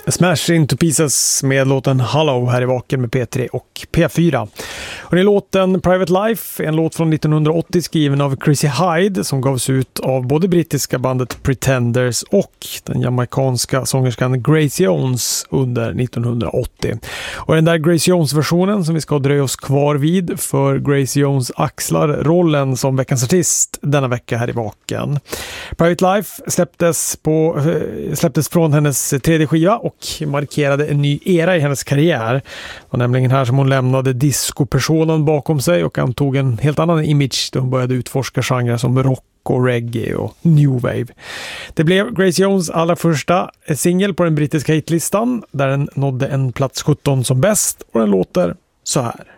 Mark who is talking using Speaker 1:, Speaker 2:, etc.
Speaker 1: Smash Into Pieces med låten Hollow här i Vaken med P3 och P4. Och det är låten Private Life, en låt från 1980 skriven av Chrissy Hyde som gavs ut av både brittiska bandet Pretenders och den jamaicanska sångerskan Grace Jones under 1980. Och den där Grace Jones-versionen som vi ska dröja oss kvar vid, för Grace Jones axlar rollen som veckans artist denna vecka här i Vaken. Private Life släpptes från hennes tredje skiva och markerade en ny era i hennes karriär. Det var nämligen här som hon lämnade disco-personen bakom sig och antog en helt annan image då hon började utforska genrer som rock och reggae och new wave. Det blev Grace Jones allra första singel på den brittiska hitlistan där den nådde en plats 17 som bäst, och den låter så här.